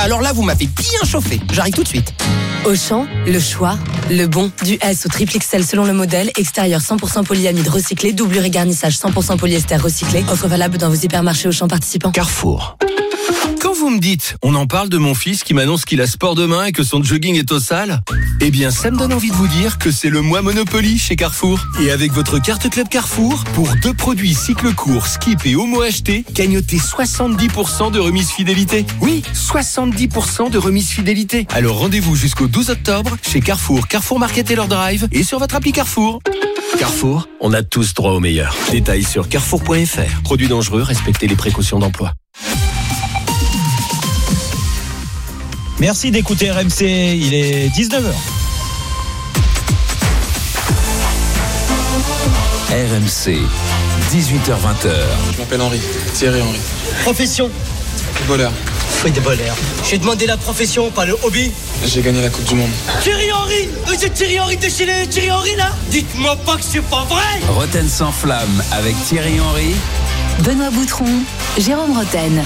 Alors là, vous m'avez bien chauffé. J'arrive tout de suite. Auchan, le choix, le bon. Du S au triple XL selon le modèle. Extérieur 100% polyamide recyclé. Doublure et garnissage 100% polyester recyclé. Offre valable dans vos hypermarchés Auchan participants. Carrefour. Quand vous me dites, on en parle de mon fils qui m'annonce qu'il a sport demain et que son jogging est au sale, eh bien ça me donne envie de vous dire que c'est le mois Monopoly chez Carrefour. Et avec votre carte Club Carrefour, pour 2 produits cycle court, skip et homo achetés, gagnotez 70% de remise fidélité. Oui, 70% de remise fidélité. Alors rendez-vous jusqu'au 12 octobre chez Carrefour, Carrefour Market et leur drive et sur votre appli Carrefour. Carrefour, on a tous droit au meilleur. Détails sur carrefour.fr. Produits dangereux, respectez les précautions d'emploi. Merci d'écouter RMC, il est 19h. RMC, 18h-20h. Je m'appelle Henri, Thierry Henry. Profession. Footballeur. Footballeur. J'ai demandé la profession, pas le hobby. J'ai gagné la Coupe du Monde. Thierry Henry. Vous êtes Thierry Henry de chez les Thierry Henry là? Dites-moi pas que c'est pas vrai. Roten sans flamme avec Thierry Henry. Benoît Boutron, Jérôme Roten.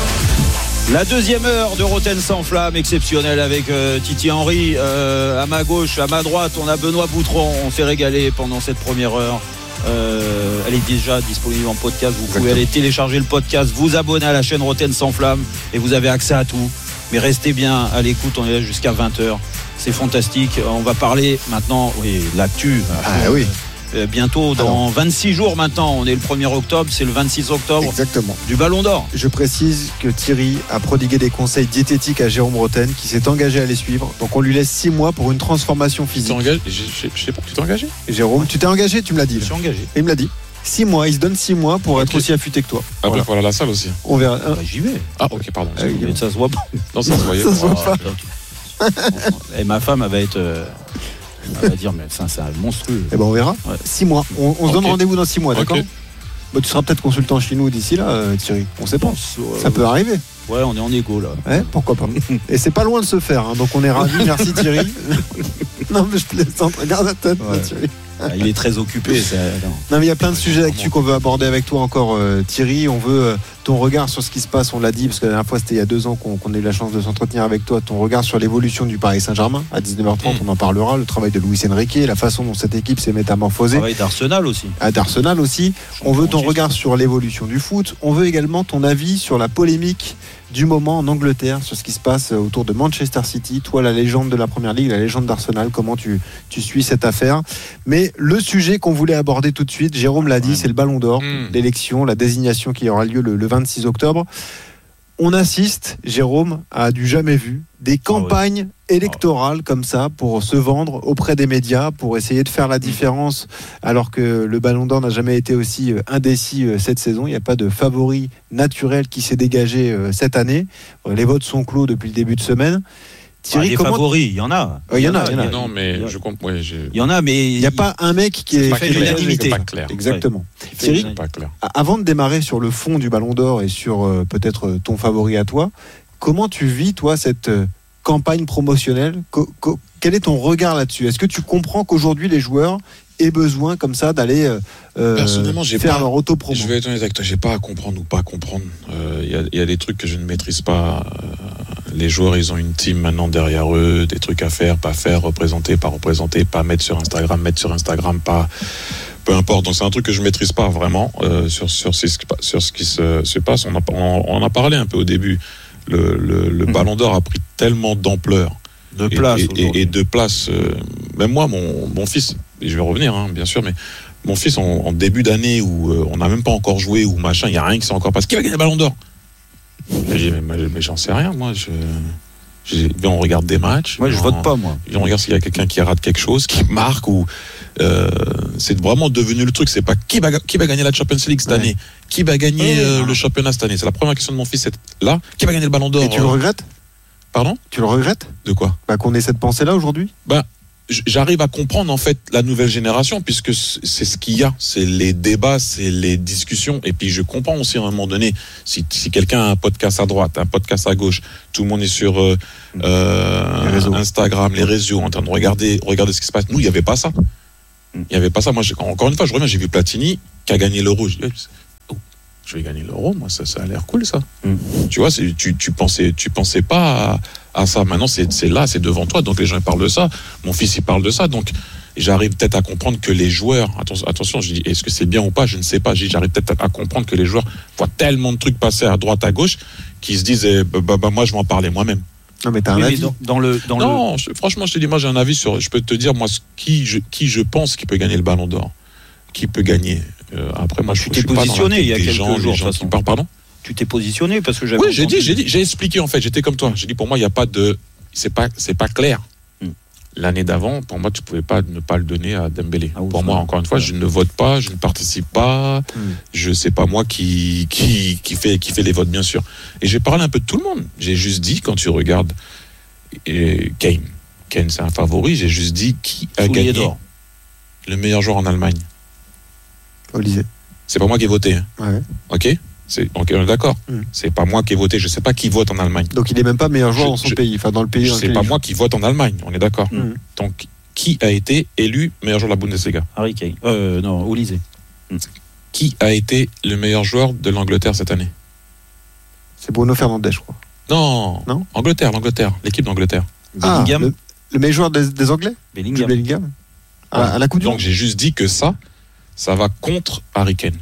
La deuxième heure de Roten sans flamme, exceptionnelle avec Titi Henry. À ma gauche, à ma droite, on a Benoît Boutron. On s'est régalé pendant cette première heure. Elle est déjà disponible en podcast. Vous pouvez aller télécharger le podcast, vous abonner à la chaîne Roten sans flamme et vous avez accès à tout. Mais restez bien à l'écoute, on est là jusqu'à 20h. C'est fantastique. On va parler maintenant, oui, l'actu. Oui. Bientôt, dans 26 jours maintenant, on est le 1er octobre, c'est le 26 octobre. Exactement. Du Ballon d'Or. Je précise que Thierry a prodigué des conseils diététiques à Jérôme Roten qui s'est engagé à les suivre. Donc on lui laisse 6 mois pour une transformation physique. Je sais pas, tu t'es engagé? Jérôme, tu t'es engagé, tu me l'as dit. Je suis engagé. Il me l'a dit. 6 mois, il se donne 6 mois pour être aussi affûté que toi. Après, voilà la salle aussi. On verra. J'y vais. Ah, ok, pardon. Mais ça se voit pas. Non, ça se voyait. Ça se voit pas. Et ma femme, elle va être. Elle va dire, mais ça, c'est un monstrueux. Eh ben on verra. Ouais. 6 mois. On se donne rendez-vous dans 6 mois, d'accord? Ok. Bah, tu seras peut-être consultant chez nous d'ici là, Thierry. On sait pas. Ça peut arriver. Ouais, on est en égo là. Ouais, pourquoi pas. Et c'est pas loin de se faire, hein, donc on est ravis. Merci Thierry. Non mais je plaisante, regarde la tête, Ouais. Thierry. Il est très occupé. Non mais il y a plein de sujets d'actu qu'on veut aborder avec toi encore, Thierry. On veut ton regard sur ce qui se passe, on l'a dit, parce que la dernière fois c'était il y a 2 ans qu'on a eu la chance de s'entretenir avec toi. Ton regard sur l'évolution du Paris Saint-Germain à 19h30, on en parlera. Le travail de Luis Enrique, la façon dont cette équipe s'est métamorphosée. Travail d'Arsenal aussi. D'Arsenal aussi. On veut ton regard sur l'évolution du foot. On veut également ton avis sur la polémique du moment en Angleterre, sur ce qui se passe autour de Manchester City. Toi, la légende de la Première Ligue, la légende d'Arsenal, comment tu suis cette affaire? Mais le sujet qu'on voulait aborder tout de suite, Jérôme l'a dit, c'est le Ballon d'Or, l'élection, la désignation qui aura lieu le 26 octobre. On assiste, Jérôme, à du jamais vu, des campagnes électorales comme ça pour se vendre auprès des médias, pour essayer de faire la différence, alors que le Ballon d'Or n'a jamais été aussi indécis cette saison. Il n'y a pas de favori naturel qui s'est dégagé cette année. Les votes sont clos depuis le début de semaine. Thierry, des favoris, il y en a. Il y en a. Non, mais je comprends. Ouais, il y en a, mais il n'y a pas un mec qui est fait l'unanimité. C'est pas clair. Exactement. Ouais. Thierry, C'est pas clair. avant de démarrer sur le fond du Ballon d'Or et sur peut-être ton favori à toi, comment tu vis, toi, cette campagne promotionnelle? Quel est ton regard là-dessus? Est-ce que tu comprends qu'aujourd'hui, les joueurs aient besoin comme ça d'aller Personnellement, faire leur auto-promo? Je vais être honnête avec toi, j'ai pas à comprendre ou pas comprendre. Il y a des trucs que je ne maîtrise pas. Les joueurs, ils ont une team maintenant derrière eux, des trucs à faire, pas faire, représenter, pas mettre sur Instagram, pas. Peu importe. Donc c'est un truc que je maîtrise pas vraiment sur ce qui se passe. On a parlé un peu au début. Le Ballon d'Or a pris tellement d'ampleur et de place. Même moi, mon fils, et je vais revenir, hein, bien sûr, mais mon fils en début d'année où on n'a même pas encore joué ou machin, il y a rien qui s'est encore passé. Qui va gagner le Ballon d'Or? Mais j'en sais rien, moi. On regarde des matchs. Moi, je vote pas, moi. On regarde s'il y a quelqu'un qui rate quelque chose, qui marque ou. C'est vraiment devenu le truc. C'est pas qui va gagner la Champions League cette année, qui va gagner le championnat cette année. C'est la première question de mon fils. C'est là, qui va gagner le Ballon d'Or? Et tu le regrettes? Pardon? Tu le regrettes? De quoi? Qu'on ait cette pensée-là aujourd'hui? J'arrive à comprendre en fait la nouvelle génération, puisque c'est ce qu'il y a, c'est les débats, c'est les discussions, et puis je comprends aussi à un moment donné si quelqu'un a un podcast à droite, un podcast à gauche, tout le monde est sur Instagram, les réseaux, en train de regarder ce qui se passe. Nous, il n'y avait pas ça. Moi, encore une fois, je reviens, j'ai vu Platini qui a gagné l'Euro. je vais gagner l'Euro, moi, ça a l'air cool, ça. Tu vois, tu pensais pas à ça. Maintenant, c'est là, c'est devant toi, donc les gens parlent de ça. Mon fils, il parle de ça, donc j'arrive peut-être à comprendre que les joueurs, attention, je dis, est-ce que c'est bien ou pas, je ne sais pas. J'arrive peut-être à comprendre que les joueurs voient tellement de trucs passer à droite, à gauche, qu'ils se disent, moi, je vais en parler moi-même. Non, mais t'as un avis. Franchement, je te dis, moi, j'ai un avis sur. Je peux te dire, moi, qui je pense qui peut gagner le Ballon d'Or, qui peut gagner. Après, moi, tu t'es positionné il y a quelques jours. Les gens qui parlent, pardon. Tu t'es positionné parce que j'avais. Oui, j'ai expliqué en fait. J'étais comme toi. J'ai dit, pour moi, il y a pas de. C'est pas clair. L'année d'avant, pour moi, tu pouvais pas ne pas le donner à Dembélé. Pour moi, encore une fois, je ne vote pas, je ne participe pas. Je sais pas moi qui fait les votes, bien sûr. Et j'ai parlé un peu de tout le monde. J'ai juste dit, quand tu regardes Kane, c'est un favori. J'ai juste dit qui a gagné le meilleur joueur en Allemagne. Olysée. C'est pas moi qui ai voté. Hein. Ouais. Ok, on est d'accord. C'est pas moi qui ai voté. Je sais pas qui vote en Allemagne. Donc il est même pas meilleur joueur dans son pays, enfin dans le pays. C'est pas moi qui vote en Allemagne. On est d'accord. Donc qui a été élu meilleur joueur de la Bundesliga? Harry Kane. Non, Olysée. Qui a été le meilleur joueur de l'Angleterre cette année? C'est Bruno Fernandes, je crois. Non. Angleterre, l'équipe d'Angleterre. Bellingham. Le meilleur joueur des Anglais? Bellingham. À la Coupe du Monde. Donc j'ai juste dit que ça va contre Harry Kane.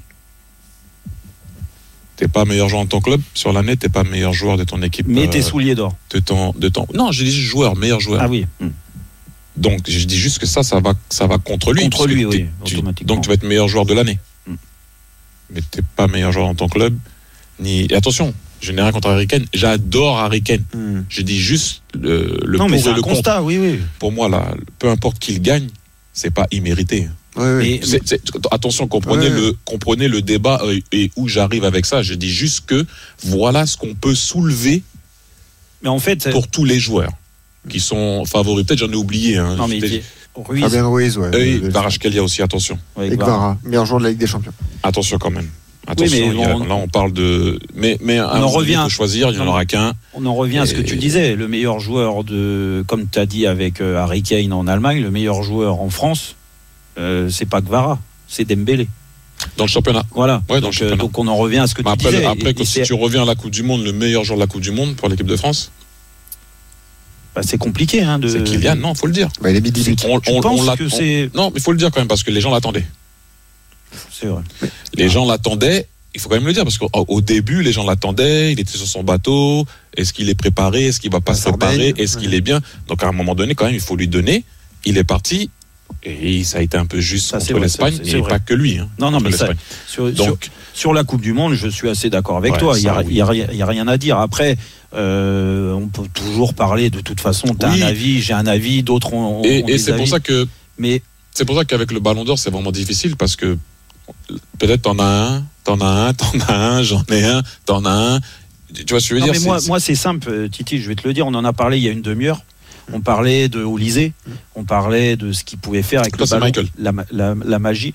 T'es pas meilleur joueur de ton club sur l'année, t'es pas meilleur joueur de ton équipe. Mais t'es souliers d'or. De temps. Non, j'ai dit joueur, meilleur joueur. Ah oui. Donc je dis juste que ça va contre lui. Contre lui, oui. Automatiquement. Donc tu vas être meilleur joueur de l'année. Mais t'es pas meilleur joueur dans ton club. Et attention, je n'ai rien contre Harry Kane. J'adore Harry Kane. Je dis juste le non, pour mais c'est et un le constat, contre. Oui. Pour moi, là, peu importe qui le gagne, c'est pas immérité. Oui. Attention, comprenez le débat et où j'arrive avec ça. Je dis juste que voilà ce qu'on peut soulever. Mais en fait, pour tous les joueurs qui sont favoris. Peut-être j'en ai oublié. Hein. Non, mais Fabien Ruiz, Kvaratskhelia aussi, attention. Et Kvara, meilleur joueur de la Ligue des Champions. Attention quand même. Attention, là on parle de. Mais on en revient. Il faut choisir, il n'y en aura qu'un. On en revient à ce que tu disais. Le meilleur joueur comme tu as dit avec Harry Kane en Allemagne, le meilleur joueur en France, c'est pas Kvara, c'est Dembélé. Dans le championnat. Voilà. Ouais, dans le championnat. Donc on en revient à ce que tu disais. Après, si tu reviens à la Coupe du Monde, le meilleur joueur de la Coupe du Monde pour l'équipe de France, c'est compliqué. C'est Kylian, non, faut le dire. Il est midi. Non, mais il faut le dire quand même parce que les gens l'attendaient. C'est vrai. Les gens l'attendaient. Il faut quand même le dire parce qu'au début, les gens l'attendaient. Il était sur son bateau. Est-ce qu'il est préparé? Est-ce qu'il va pas se préparer? Est-ce qu'il est bien? Donc à un moment donné, quand même, il faut lui donner. Il est parti. Et ça a été un peu juste contre l'Espagne, et pas que lui. Hein, non, mais sur la Coupe du Monde, je suis assez d'accord avec toi. Il y a rien à dire. Après, on peut toujours parler. De toute façon, t'as un avis, j'ai un avis, d'autres ont. Et c'est pour ça que. Mais c'est pour ça qu'avec le Ballon d'Or, c'est vraiment difficile parce que peut-être t'en as un, j'en ai un, t'en as un. Tu vois ce que je veux dire? Mais moi, c'est simple, Titi. Je vais te le dire. On en a parlé il y a une demi-heure. On parlait de Olysée, on parlait de ce qu'il pouvait faire avec le ballon, la magie.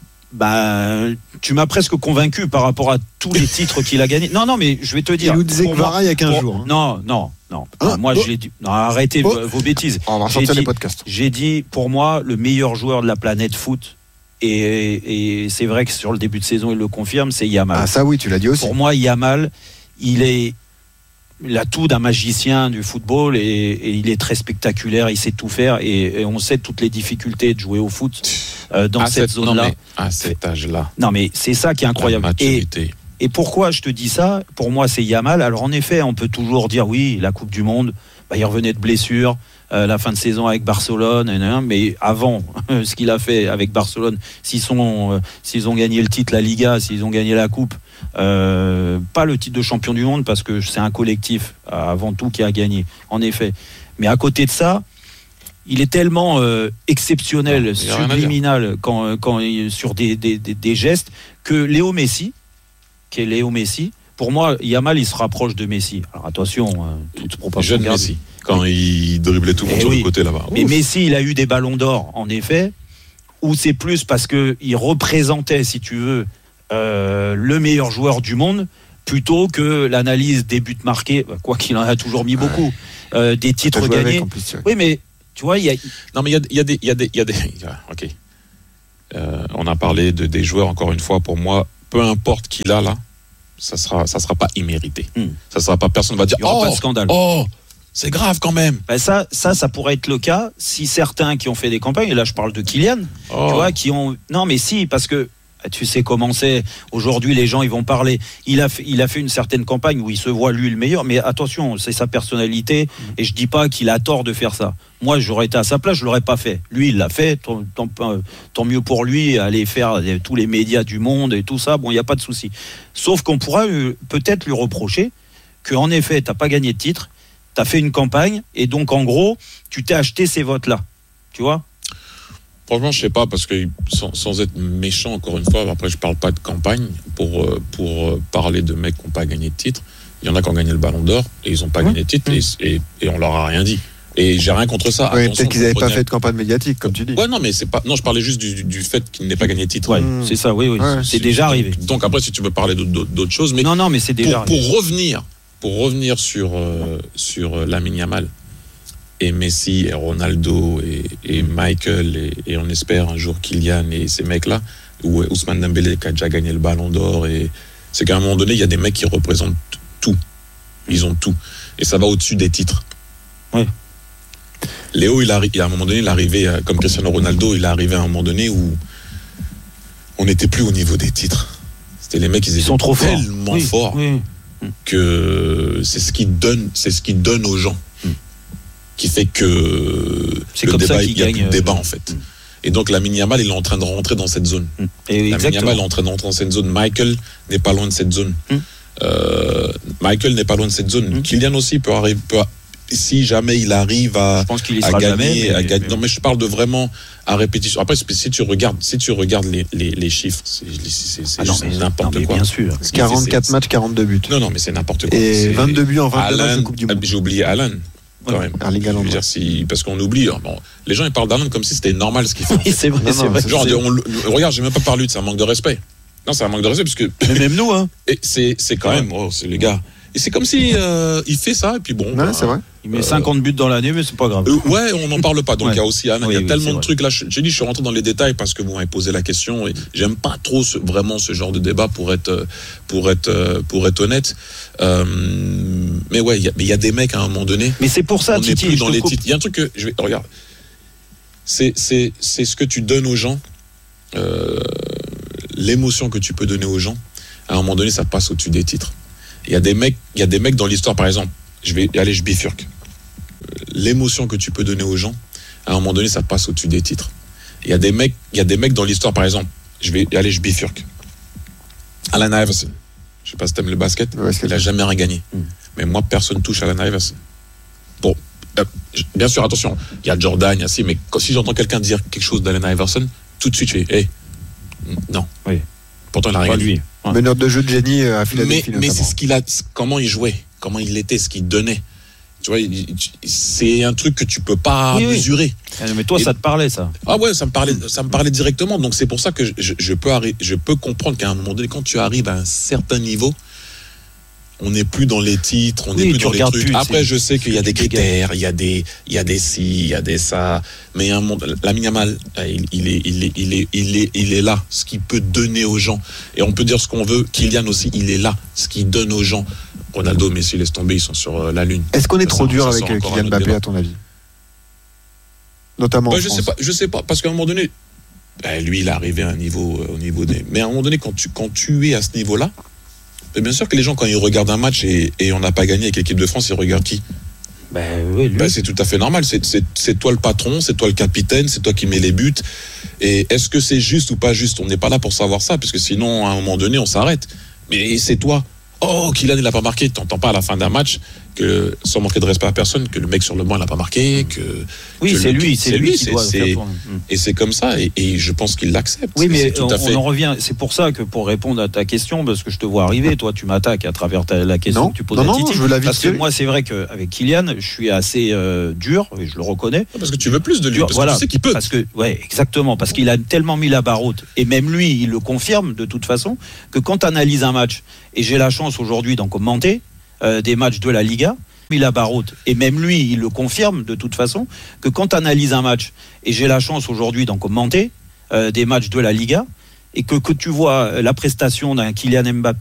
Tu m'as presque convaincu par rapport à tous les titres qu'il a gagnés. Non, mais je vais te dire. Il nous disait Kvara il y a 15 jours. Non. Moi, je l'ai dit. Non, arrêtez vos bêtises. On va sortir les podcasts. J'ai dit, pour moi, le meilleur joueur de la planète foot. Et c'est vrai que sur le début de saison, il le confirme, c'est Yamal. Ah, ça oui, tu l'as dit aussi. Pour moi, Yamal, il a tout d'un magicien du football et il est très spectaculaire, il sait tout faire et on sait toutes les difficultés de jouer au foot dans cette zone-là. À cet âge-là. Non, mais c'est ça qui est incroyable. Et pourquoi je te dis ça? Pour moi, c'est Yamal. Alors en effet, on peut toujours dire oui, la Coupe du Monde, il revenait de blessure, la fin de saison avec Barcelone, mais avant ce qu'il a fait avec Barcelone, s'ils ont gagné le titre, la Liga, s'ils ont gagné la Coupe, pas le titre de champion du monde parce que c'est un collectif avant tout qui a gagné, en effet. Mais à côté de ça, il est tellement exceptionnel, subliminal sur des gestes que Léo Messi, pour moi, Yamal, il se rapproche de Messi. Alors attention, toute proportion gardée. Messi, quand il driblait tout le monde sur le côté là-bas. Mais Messi, il a eu des ballons d'or, en effet, où c'est plus parce qu'il représentait, si tu veux, le meilleur joueur du monde, plutôt que l'analyse des buts marqués, quoi qu'il en a toujours mis beaucoup, des titres gagnés. Oui, mais tu vois, il y a. Non, mais il y a des. Ok. On a parlé des joueurs, encore une fois, pour moi, peu importe qui l'a là, ça sera pas immérité. Ça sera pas, personne va dire, il y aura pas de scandale. C'est grave quand même. Ben ça pourrait être le cas si certains qui ont fait des campagnes, et là je parle de Kylian, tu vois, non mais si, parce que tu sais comment c'est, aujourd'hui les gens ils vont parler, il a fait une certaine campagne où il se voit lui le meilleur, mais attention, c'est sa personnalité, et je dis pas qu'il a tort de faire ça. Moi j'aurais été à sa place, je l'aurais pas fait. Lui il l'a fait, tant mieux pour lui, aller faire tous les médias du monde et tout ça, bon il n'y a pas de souci. Sauf qu'on pourra peut-être lui reprocher qu'en effet t'as pas gagné de titre, t'as fait une campagne, et donc en gros tu t'es acheté ces votes là, tu vois. Franchement, je sais pas, parce que sans être méchant, encore une fois, après je parle pas de campagne pour parler de mecs qui n'ont pas gagné de titre. Il y en a qui ont gagné le Ballon d'Or et ils n'ont pas gagné de titre et on leur a rien dit. Et j'ai rien contre ça. Ouais, peut-être qu'ils n'avaient pas fait de campagne médiatique, comme tu dis. Ouais, non, mais c'est pas. Non, je parlais juste du fait qu'ils n'aient pas gagné de titre. Ouais, c'est ça, oui. Ouais, c'est déjà arrivé. Donc après, si tu veux parler d'autres choses, mais non, mais c'est déjà pour revenir sur Lamine Yamal. Et Messi et Ronaldo et Michael et on espère un jour Kylian et ces mecs-là, ou Ousmane Dembélé qui a déjà gagné le Ballon d'Or, et c'est qu'à un moment donné il y a des mecs qui représentent tout, ils ont tout, et ça va au-dessus des titres. Ouais. Léo à un moment donné il est arrivé comme Cristiano Ronaldo, il est arrivé à un moment donné où on n'était plus au niveau des titres. C'était les mecs, ils sont trop tellement forts que c'est ce qui donne aux gens, qui fait que c'est le comme débat, ça il y a plus de débat en fait. Et donc Lamine Yamal, il est en train de rentrer dans cette zone. Lamine Yamal est en train de rentrer dans cette zone. Michael n'est pas loin de cette zone. Michael n'est pas loin de cette zone. Kylian aussi peut arriver. Si jamais il arrive à gagner, non, mais je parle de vraiment à répétition. Après, si tu regardes les chiffres, c'est juste n'importe quoi. Bien sûr. 44 matchs, 42 buts. Non, mais c'est n'importe quoi. Et 22 buts en 22 matchs de Coupe du Monde. J'ai oublié Alan. Quand même. Parce qu'on oublie. Bon, les gens ils parlent d'Alan comme si c'était normal ce qu'il fait. Oui, c'est vrai. Genre, regarde, j'ai même pas parlé de ça, un manque de respect. Non, c'est un manque de respect parce que. Mais même nous, hein. Et c'est quand même, c'est les gars. Et c'est comme si il fait ça et puis bon. Ouais, c'est vrai. Il met 50 buts dans l'année, mais c'est pas grave. Ouais, on n'en parle pas. Donc il y a aussi Alan. Il y a tellement de trucs là. Je suis rentré dans les détails parce que vous m'avez posé la question et j'aime pas trop vraiment ce genre de débat pour être honnête. Mais ouais, il y a des mecs à un moment donné. Mais c'est pour ça, Titi, on n'est plus dans les titres. Il y a un truc que regarde. C'est ce que tu donnes aux gens, l'émotion que tu peux donner aux gens. À un moment donné, ça passe au-dessus des titres. Il y a des mecs dans l'histoire, par exemple. Je bifurque. L'émotion que tu peux donner aux gens, à un moment donné, ça passe au-dessus des titres. Il y a des mecs dans l'histoire, par exemple. Je bifurque. Allen Iverson. Je sais pas si t'aimes le basket. Il a jamais rien gagné. Mais moi, personne touche Allen Iverson. Bon, bien sûr, attention. Il y a Jordan, il y a si, mais si j'entends quelqu'un dire quelque chose d'Allen Iverson, tout de suite, je fais, non. Oui. Pourtant, il a rien gagné. Meneur de jeu de génie à Philadelphie. Mais c'est ce qu'il a, comment il jouait, comment il était, ce qu'il donnait. Tu vois, c'est un truc que tu peux pas mesurer. Mais toi, ça te parlait, ça. Ah ouais, ça me parlait directement. Donc c'est pour ça que je peux comprendre qu'à un moment donné, quand tu arrives à un certain niveau, on n'est plus dans les titres, on n'est plus dans les trucs. Après, je sais qu'il y a des critères, il y a des ci, il y a des ça. Mais Lamine Yamal, il est là, ce qu'il peut donner aux gens. Et on peut dire ce qu'on veut. Kylian aussi, il est là, ce qu'il donne aux gens. Ronaldo, Messi, laisse tomber, ils sont sur la lune. Est-ce qu'on est trop dur avec Kylian Mbappé, à ton avis? Notamment en France. Je sais pas, parce qu'à un moment donné, lui, il est arrivé à un niveau, au niveau des. Mais à un moment donné, quand tu es à ce niveau-là, bien sûr que les gens, quand ils regardent un match et on n'a pas gagné avec l'équipe de France, ils regardent qui? C'est tout à fait normal. C'est toi le patron, c'est toi le capitaine, c'est toi qui mets les buts. Et est-ce que c'est juste ou pas juste? On n'est pas là pour savoir ça, parce que sinon, à un moment donné, on s'arrête. Mais c'est toi. Oh, Kylian, il n'a pas marqué. Tu n'entends pas à la fin d'un match, que, sans manquer de respect à personne, que le mec sur le banc, il n'a pas marqué. C'est lui qui doit faire tourner. Et c'est comme ça, et je pense qu'il l'accepte. Oui, mais on en revient. C'est pour ça que, pour répondre à ta question, parce que je te vois arriver, toi, tu m'attaques à travers la question que tu poses à Titi. Je veux la parce que moi, c'est vrai qu'avec Kylian, je suis assez dur, et je le reconnais. Parce que tu veux plus de lui, parce que tu sais qu'il peut. Exactement, parce qu'il a tellement mis la barre haute, et même lui, il le confirme de toute façon, que quand tu analyses un match, et j'ai la chance aujourd'hui d'en commenter des matchs de la Liga, la barre haute, et même lui il le confirme de toute façon, que quand tu analyses un match, et j'ai la chance aujourd'hui d'en commenter des matchs de la Liga, et que tu vois la prestation d'un Kylian Mbappé